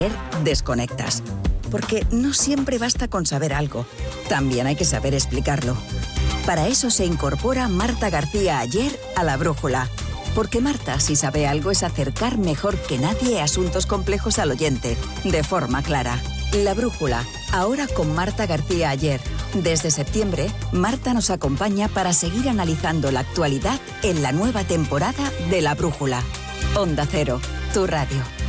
desconectas. Porque no siempre basta con saber algo, también hay que saber explicarlo. Para eso se incorpora Marta García Aller a La Brújula. Porque Marta, si sabe algo, es acercar mejor que nadie asuntos complejos al oyente, de forma clara. La Brújula, ahora con Marta García Aller. Desde septiembre, Marta nos acompaña para seguir analizando la actualidad en la nueva temporada de La Brújula. Onda Cero, tu radio.